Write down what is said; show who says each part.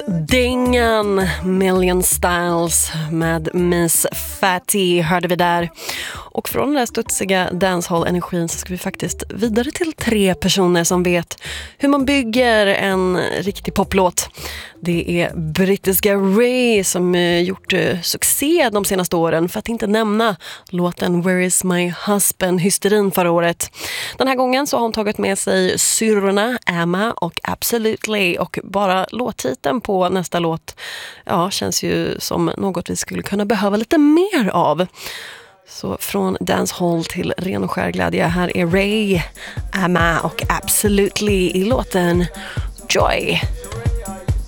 Speaker 1: Dängan Million Styles med Miss Fatty hörde vi där. Och från den där studsiga dancehall-energin så ska vi faktiskt vidare till 3 personer som vet hur man bygger en riktig poplåt. Det är brittiska Ray som gjort succé de senaste åren, för att inte nämna låten Where is my husband, hysterin förra året. Den här gången så har hon tagit med sig syrrorna Emma och Absolutely, och bara låttiteln på nästa låt känns ju som något vi skulle kunna behöva lite mer av. Så från dancehall till ren och skär glädje, här är Ray, Emma och Absolutely i låten Joy.